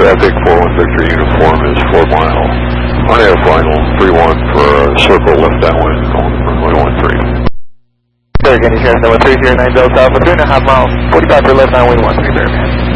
Traffic 41 Victor Uniform is 4 mile. On air final 31 for circle left downwind on runway 13. Again, you hear number 309 Delta Alpha, 3.5 miles, 45 for left downwind 13 Bearman.